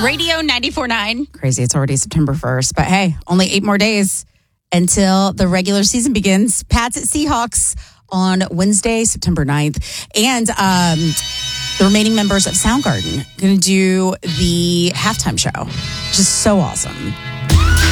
Radio 94.9. Crazy. It's already September 1st. But hey, only 8 more days until the regular season begins. Pats at Seahawks on Wednesday, September 9th. And the remaining members of Soundgarden going to do the halftime show, which is so awesome.